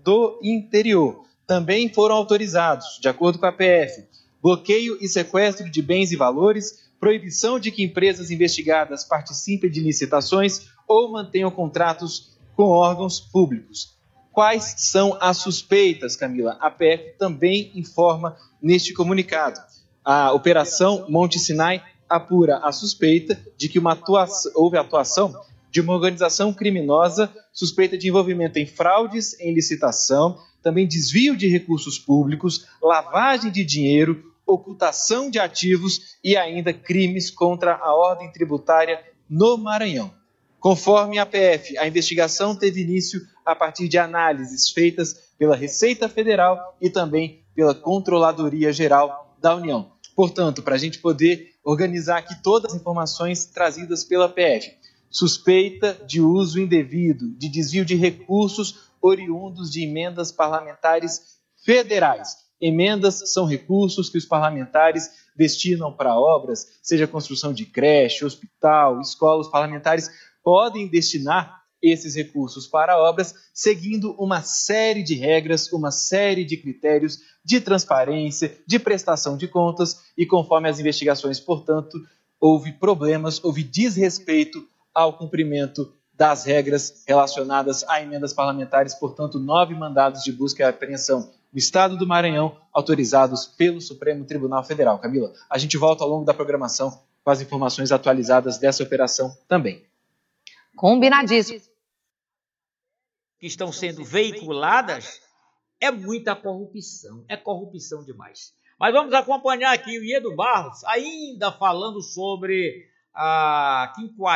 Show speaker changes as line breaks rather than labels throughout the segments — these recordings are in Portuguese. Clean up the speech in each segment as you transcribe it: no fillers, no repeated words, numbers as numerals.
do interior. Também foram autorizados, de acordo com a PF, bloqueio e sequestro de bens e valores, proibição de que empresas investigadas participem de licitações ou mantenham contratos com órgãos públicos. Quais são as suspeitas, Camila? A PF também informa neste comunicado. A Operação Monte Sinai apura a suspeita de que houve atuação de uma organização criminosa suspeita de envolvimento em fraudes em licitação, também desvio de recursos públicos, lavagem de dinheiro, ocultação de ativos e ainda crimes contra a ordem tributária no Maranhão. Conforme a PF, a investigação teve início a partir de análises feitas pela Receita Federal e também pela Controladoria Geral da União. Portanto, para a gente poder organizar aqui todas as informações trazidas pela PF, suspeita de uso indevido, de desvio de recursos oriundos de emendas parlamentares federais. Emendas são recursos que os parlamentares destinam para obras, seja construção de creche, hospital, escola. Os parlamentares podem destinar esses recursos para obras, seguindo uma série de regras, uma série de critérios de transparência, de prestação de contas, e conforme as investigações, portanto, houve problemas, houve desrespeito ao cumprimento das regras relacionadas a emendas parlamentares, portanto, 9 mandados de busca e apreensão no estado do Maranhão, autorizados pelo Supremo Tribunal Federal. Camila, a gente volta ao longo da programação com as informações atualizadas dessa operação também.
Combinadíssimo.
Que estão sendo veiculadas, é muita corrupção, é corrupção demais. Mas vamos acompanhar aqui o Iedo Barros, ainda falando sobre a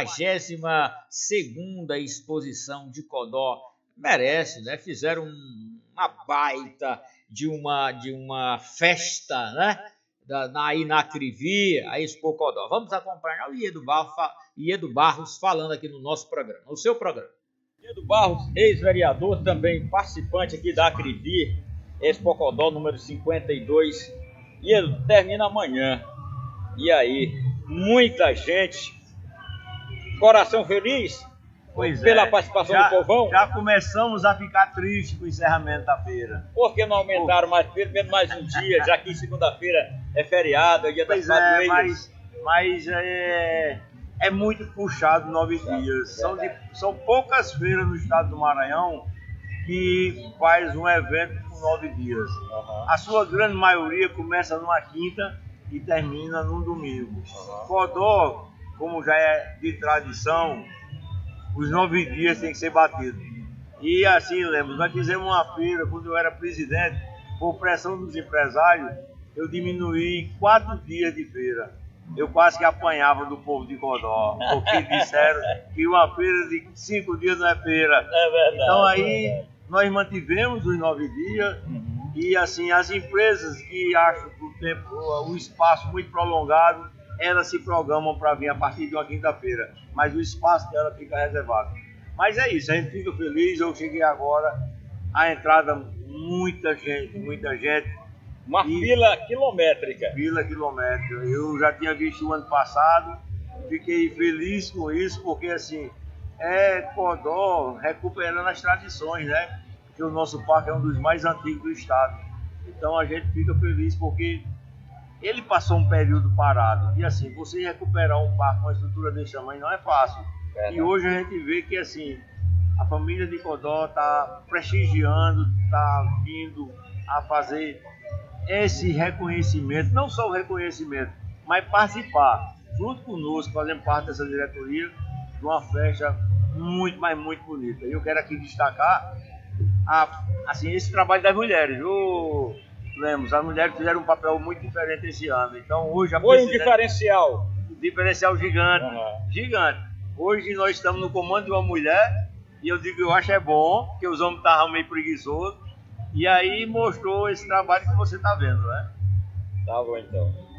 52ª exposição de Codó. Merece, né? Fizeram uma baita de uma festa, né? Aí na Crivi, a Expo Codó. Vamos acompanhar o Iedo Barros falando aqui no nosso programa, no seu programa. Iedo Barros, ex-vereador, também participante aqui da Crivi, Expo Codó número 52. Iedo, termina amanhã. E aí, muita gente, coração feliz pela participação do povão?
Já começamos a ficar tristes com o encerramento da feira.
Por que não aumentaram mais um dia, já que segunda-feira é feriado, é dia das padroeiras?
Mas é muito puxado 9 dias. São poucas feiras no estado do Maranhão que faz um evento com 9 dias. Uhum. A sua grande maioria começa numa quinta e termina num domingo. Codó, como já é de tradição, os 9 dias tem que ser batido. E assim, Lemos, nós fizemos uma feira, quando eu era presidente, por pressão dos empresários, eu diminuí 4 dias de feira. Eu quase que apanhava do povo de Codó, porque disseram que uma feira de 5 dias não é feira.
É verdade.
Então aí nós mantivemos os 9 dias. E assim, as empresas que acham que o espaço muito prolongado, elas se programam para vir a partir de uma quinta-feira, mas o espaço dela fica reservado. Mas é isso, a gente fica feliz. Eu cheguei agora, a entrada, muita gente.
Uma fila quilométrica.
Eu já tinha visto o ano passado, fiquei feliz com isso, porque assim, Codó recuperando as tradições, né? Porque o nosso parque é um dos mais antigos do estado. Então a gente fica feliz porque ele passou um período parado. E assim, você recuperar um parque com uma estrutura desse tamanho não é fácil. E hoje a gente vê que assim, a família de Codó está prestigiando, está vindo a fazer esse reconhecimento, não só o reconhecimento, mas participar junto conosco, fazendo parte dessa diretoria de uma festa muito, mas muito bonita. E eu quero aqui destacar assim, esse trabalho das mulheres, viu, Lemos? As mulheres fizeram um papel muito diferente esse ano. Então hoje
foi um diferencial
gigante, gigante. Hoje nós estamos no comando de uma mulher e eu digo, eu acho bom, porque os homens estavam meio preguiçosos. E aí mostrou esse trabalho que você está vendo, né?
Tá bom, então.